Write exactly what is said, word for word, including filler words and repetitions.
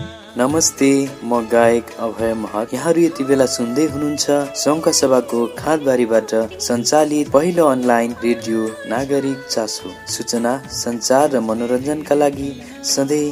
नमस्ते, म गायक अभय महत। यहाँहरू यति बेला सुन्दै हुनुहुन्छ सङ्घ सभाको खाँदबारीबाट सञ्चालित पहिलो अनलाइन रेडियो नागरिक चासो। सूचना, सञ्चार र मनोरञ्जनका लागि सधैँ